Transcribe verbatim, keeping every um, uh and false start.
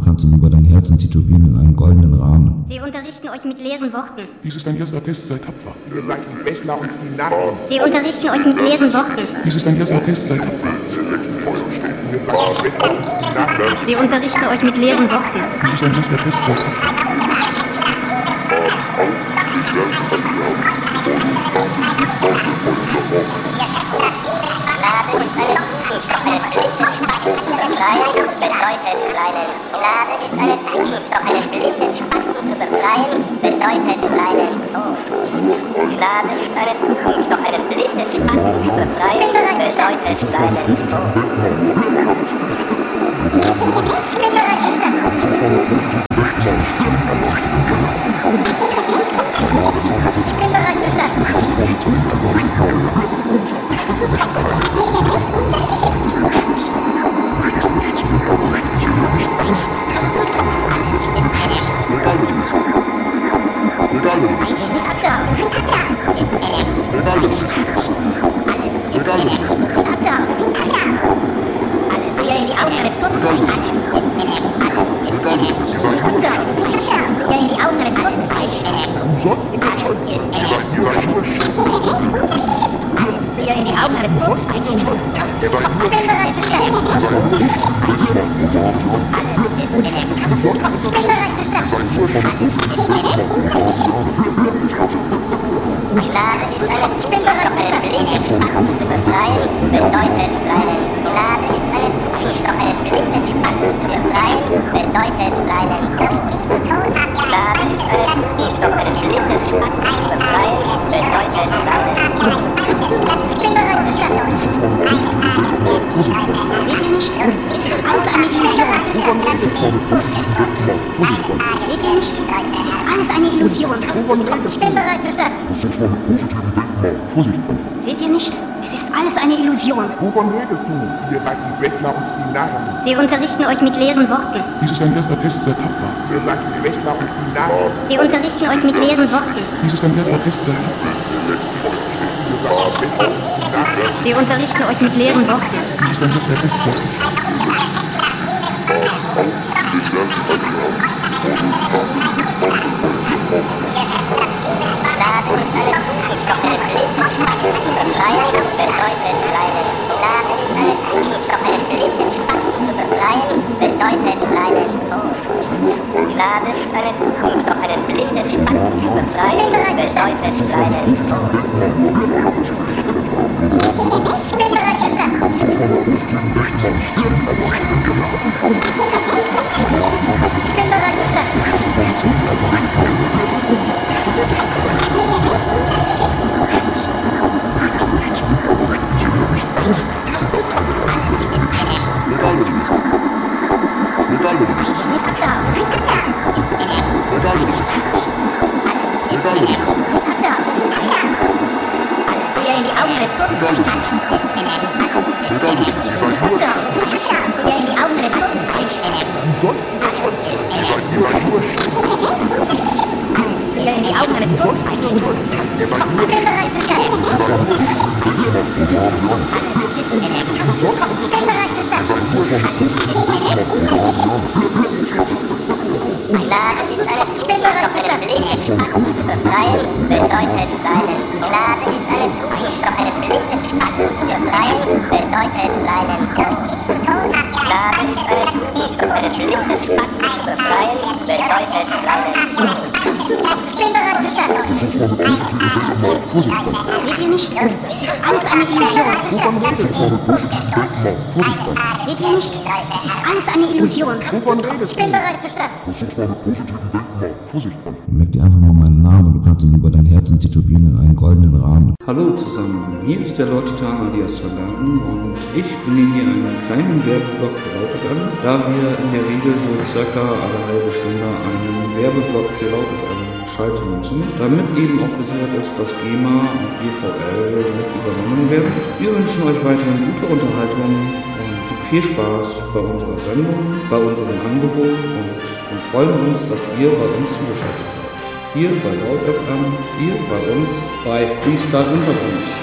du kannst ihn über dein Herzen tätowieren in einen goldenen Rahmen. Sie unterrichten euch mit leeren Worten. Dies ist ein erster Test, sei tapfer. Ihr seid die Bettler und die Narren. Sie unterrichten euch mit leeren Worten. Dies ist ein erster Test, sei tapfer. Sie unterrichten euch mit leeren Worten. Dies ist ein erster Test, sei tapfer. Gnade ist eine Tugend, doch einen blinden Spatzen zu befreien, bedeutet seinen. Gnade ist eine Tugend, doch einen blinden Spatzen zu befreien, bedeutet seinen Tod. Gnade ist eine Tugend, doch einen blinden Spatzen zu befreien, bedeutet seinen Tod. Ich bin bereit zu sterben. Ich bin bereit zu sterben. Gnade ist eine Tugend, doch einen blinden Spatzen zu befreien, bedeutet seinen. Gnade ist eine Tugend, doch einen blinden Spatzen zu befreien, bedeutet seinen. Durch diesen Tod hat Gnade ist eine Tugend, doch einen blinden Spatzen zu befreien, bedeutet seinen. Ich bin bereit zu sterben. Seht ihr nicht? Es ist alles eine Illusion. Seht ihr nicht? Es ist alles eine Illusion. Ich bin bereit zu sterben. Seht ihr nicht? Es ist alles eine Illusion. Wovon redest du? Ihr seid die Bettler und die Narren. Sie unterrichten euch mit leeren Worten. Dies ist ein erster Test, sei tapfer. Ihr seid die Bettler und die Narren. Sie unterrichten euch mit leeren Worten. Dies ist ein erster Test, sei tapfer. Sie unterrichten euch mit leeren Worten. Dies ist ein erster Test, sei tapfer. Gnade ist eine Tugend, doch einen blinden Spatzen zu befreien, bedeutet seinen. Gnade ist eine Tugend, doch einen blinden Spatzen zu befreien, bedeutet seinen Tod. Gnade ist eine Tugend, doch einen blinden Spatzen zu befreien, bedeutet seinen Tod. Ich bin bereit zu sterben. Ich bin bereit zu sterben. Sehe in die Augen des Toten. Sehe in die Augen des Toten. Sehe in die Augen eines Toten. Ich bin bereit zu sterben. Ich bin bereit zu sterben. Gnade ist eine Tugend, doch einen blinden Spatzen zu befreien, bedeutet seinen. Gnade ist eine Tugend, doch einen blinden Spatzen zu befreien, bedeutet seinen. Durch diesen Tod hat Gnade ist eine Tugend, doch einen blinden Spatzen zu befreien, bedeutet seinen. Ich bin bereit zu sterben. Seht ihr nicht? Es ist alles eine Illusion. Seht ihr nicht? Es ist alles eine Illusion. Ich bin bereit zu sterben. Merk dir einfach mal meinen Namen und du kannst ihn über dein Herzen tätowieren in einen goldenen Rahmen. Hallo zusammen, hier ist der Lord Titan alias Vergarten und ich bringe hier einen kleinen Werbeblock für Laut an, da wir in der Regel so circa alle halbe Stunde einen Werbeblock für Laut schalten müssen, damit eben auch gesichert ist, dass GEMA und G V L mit übernommen werden. Wir wünschen euch weiterhin gute Unterhaltung und viel Spaß bei unserer Sendung, bei unserem Angebot und, und freuen uns, dass ihr bei uns zugeschaltet seid. Hier bei Laut F M, hier bei uns bei Freestyle Untergrund.